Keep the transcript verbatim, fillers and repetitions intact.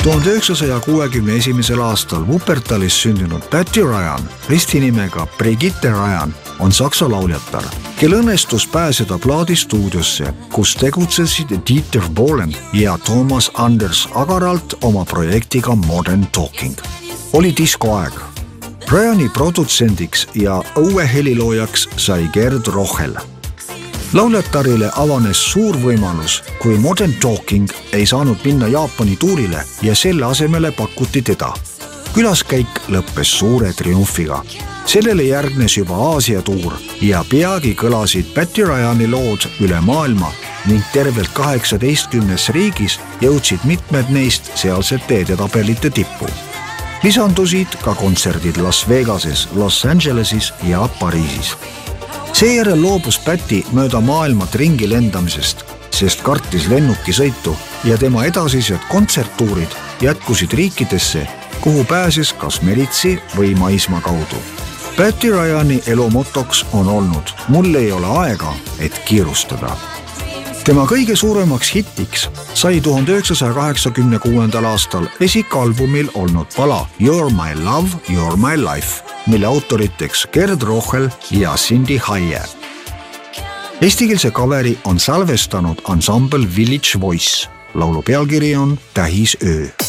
tuhande üheksasaja kuuekümne esimesel aastal Wuppertalis sündinud Patty Ryan, ristinimega Brigitte Ryan, on saksa lauljatar, kel õnnestus pääseda plaadistuudiosse, kus tegutsesid Dieter Bohlen ja Thomas Anders Agaralt oma projektiga Modern Talking. Oli diskoaeg. Ryani produtsendiks ja õueheliloojaks sai Gerd Rochel. Lauljatarile avanes suur võimalus, kui Modern Talking ei saanud minna Jaapani tuurile ja selle asemele pakuti teda. Külaskäik lõppes suure triumfiga. Sellele järgnes juba Aasia tuur ja peagi kõlasid Patty Ryani lood üle maailma ning tervelt kaheksateistkümnes riigis jõudsid mitmed neist sealsete edetabelite tippu. Lisandusid ka kontserdid Las Vegases, Los Angeleses ja Pariisis. Seejärel loobus Patty mööda maailmat ringi lendamisest, sest kartis lennukisõitu ja tema edasised kontserttuurid jätkusid riikidesse, kuhu pääses kas meritsi või maismaa kaudu. Patty Ryani elu motoks on olnud "Mul ei ole aega, et kiirustada". Tema kõige suuremaks hitiks sai tuhande üheksasaja kaheksakümne kuuendal aastal esikalbumil olnud pala You're my love, you're my life, mille autoriteks Gerd Rochel ja Cindy Haie. Eestikeelse kaveri on salvestanud ansambel Village Voice. Laulu pealkiri on Tähis öö.